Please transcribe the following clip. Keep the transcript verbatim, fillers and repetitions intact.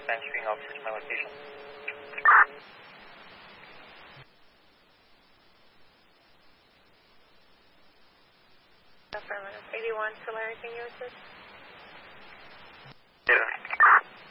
transferring officer to my location. Affirmative. eighty-one, Solari, can you assist? Zero.